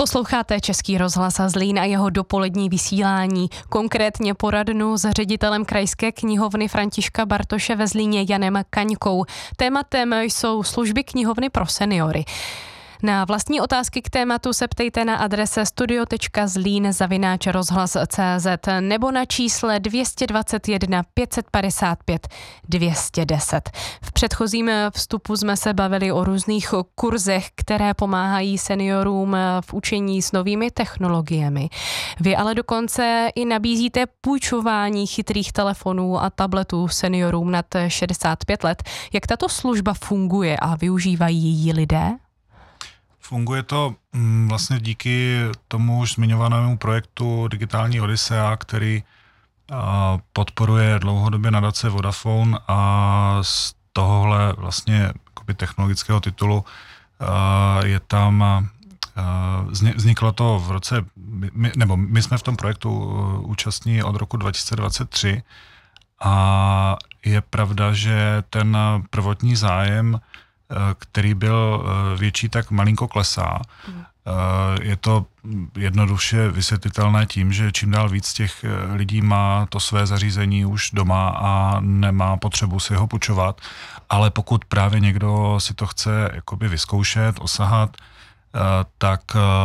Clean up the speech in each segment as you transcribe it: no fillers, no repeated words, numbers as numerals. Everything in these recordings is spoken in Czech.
Posloucháte Český rozhlas Zlín a jeho dopolední vysílání, konkrétně poradnu s ředitelem Krajské knihovny Františka Bartoše ve Zlíně Janem Kaňkou. Tématem jsou služby knihovny pro seniory. Na vlastní otázky k tématu se ptejte na adrese studio.zlín@rozhlas.cz nebo na čísle 221 555 210. V předchozím vstupu jsme se bavili o různých kurzech, které pomáhají seniorům v učení s novými technologiemi. Vy ale dokonce i nabízíte půjčování chytrých telefonů a tabletů seniorům nad 65 let. Jak tato služba funguje a využívají ji lidé? Funguje to vlastně díky tomu už zmiňovanému projektu Digitální Odyssea, který podporuje dlouhodobě nadace Vodafone, a z tohohle vlastně technologického titulu je tam, vzniklo to v roce, my jsme v tom projektu účastní od roku 2023 a je pravda, že ten prvotní zájem, který byl větší, tak malinko klesá. Je to jednoduše vysvětlitelné tím, že čím dál víc těch lidí má to své zařízení už doma a nemá potřebu si ho půjčovat, ale pokud právě někdo si to chce jakoby vyzkoušet, osahat, tak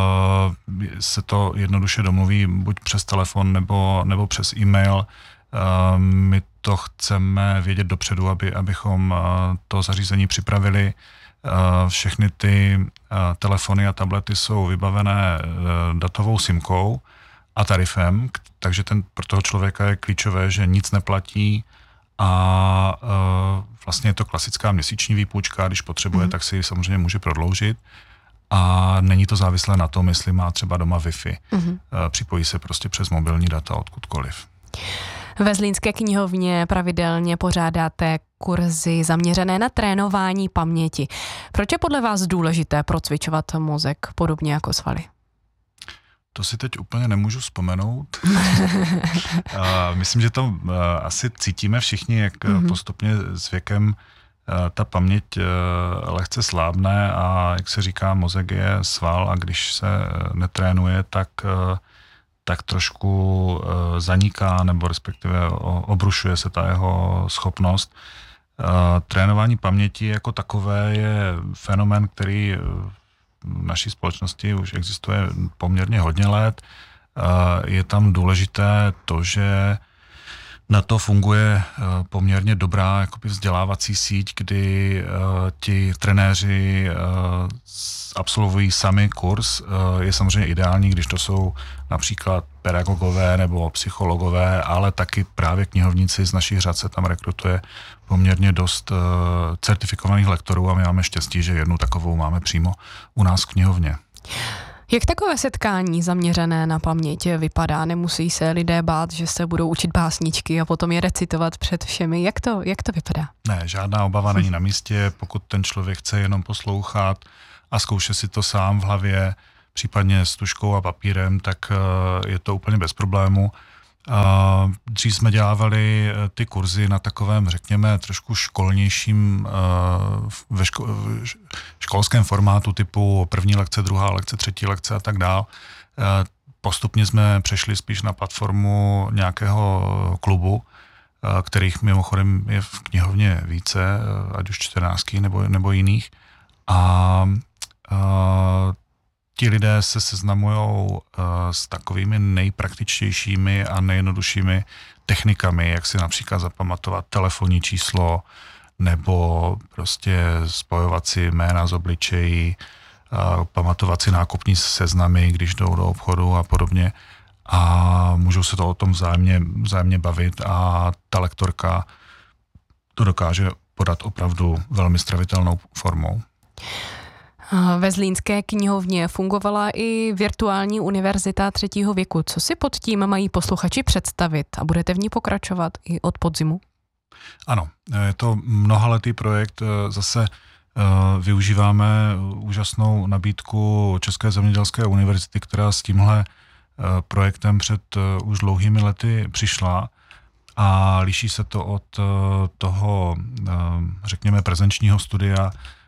se to jednoduše domluví buď přes telefon nebo přes e-mail. My to chceme vědět dopředu, abychom to zařízení připravili. Všechny ty telefony a tablety jsou vybavené datovou simkou a tarifem, takže pro toho člověka je klíčové, že nic neplatí a vlastně je to klasická měsíční výpůjčka, když potřebuje, tak si ji samozřejmě může prodloužit. A není to závislé na tom, jestli má třeba doma Wi-Fi. Připojí se prostě přes mobilní data odkudkoliv. Ve Zlínské knihovně pravidelně pořádáte kurzy zaměřené na trénování paměti. Proč je podle vás důležité procvičovat mozek podobně jako svaly? To si teď úplně nemůžu vzpomenout. Myslím, že to asi cítíme všichni, jak postupně s věkem ta paměť lehce slábne a jak se říká, mozek je sval a když se netrénuje, tak trošku zaniká, nebo respektive obrušuje se ta jeho schopnost. Trénování paměti jako takové je fenomén, který v naší společnosti už existuje poměrně hodně let. Je tam důležité to, že na to funguje poměrně dobrá jakoby vzdělávací síť, kdy ti trenéři absolvují sami kurz. Je samozřejmě ideální, když to jsou například pedagogové nebo psychologové, ale taky právě knihovníci z našich řad se tam rekrutuje poměrně dost certifikovaných lektorů a my máme štěstí, že jednu takovou máme přímo u nás v knihovně. Jak takové setkání zaměřené na paměť vypadá? Nemusí se lidé bát, že se budou učit básničky a potom je recitovat před všemi? Jak to vypadá? Ne, žádná obava není na místě. Pokud ten člověk chce jenom poslouchat a zkouše si to sám v hlavě, případně s tužkou a papírem, tak je to úplně bez problému. Dřív jsme dělávali ty kurzy na takovém, řekněme, trošku školnějším, ve školském formátu typu první lekce, druhá lekce, třetí lekce a tak dál. Postupně jsme přešli spíš na platformu nějakého klubu, kterých mimochodem je v knihovně více, ať už 14 nebo jiných. A ti lidé se seznamujou s takovými nejpraktičtějšími a nejjednoduššími technikami, jak si například zapamatovat telefonní číslo nebo prostě spojovat si jména z obličejí, pamatovat si nákupní seznamy, když jdou do obchodu a podobně. A můžou se to o tom vzájemně bavit a ta lektorka to dokáže podat opravdu velmi stravitelnou formou. Ve Zlínské knihovně fungovala i virtuální univerzita 3. věku. Co si pod tím mají posluchači představit a budete v ní pokračovat i od podzimu? Ano, je to mnohaletý projekt. Zase využíváme úžasnou nabídku České zemědělské univerzity, která s tímhle projektem před už dlouhými lety přišla a liší se to od toho, řekněme, prezenčního studia,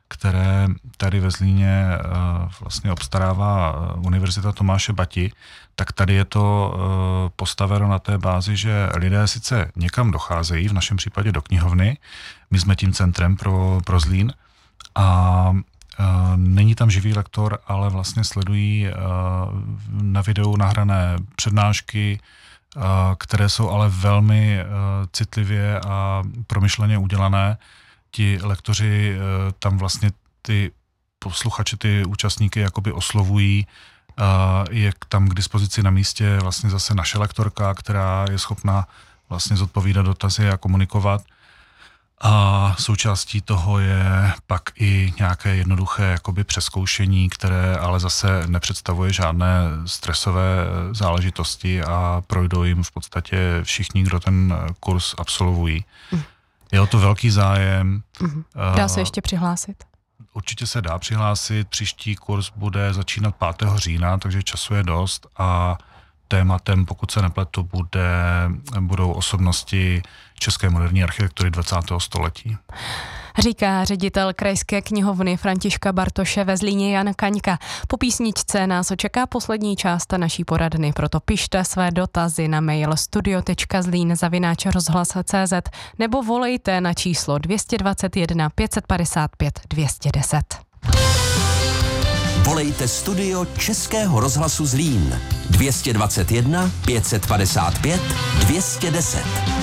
které tady ve Zlíně vlastně obstarává Univerzita Tomáše Bati, tak tady je to postaveno na té bázi, že lidé sice někam docházejí, v našem případě do knihovny, my jsme tím centrem pro Zlín a není tam živý lektor, ale vlastně sledují na videu nahrané přednášky, které jsou ale velmi citlivě a promyšleně udělané. Ti lektoři tam vlastně ty posluchače, ty účastníky jakoby oslovují, je tam k dispozici na místě vlastně zase naše lektorka, která je schopna vlastně zodpovídat dotazy a komunikovat. A součástí toho je pak i nějaké jednoduché jakoby přezkoušení, které ale zase nepředstavuje žádné stresové záležitosti a projdou jim v podstatě všichni, kdo ten kurz absolvují. Je o to velký zájem. Dá se ještě přihlásit? Určitě se dá přihlásit. Příští kurz bude začínat 5. října, takže času je dost a tématem, pokud se nepletu, budou osobnosti české moderní architektury 20. století. Říká ředitel Krajské knihovny Františka Bartoše ve Zlíně Jan Kaňka. Po písničce nás očeká poslední část naší poradny, proto pište své dotazy na mail studio.zlin@rozhlas.cz nebo volejte na číslo 221 555 210. Volejte Studio Českého rozhlasu Zlín 221 555 210.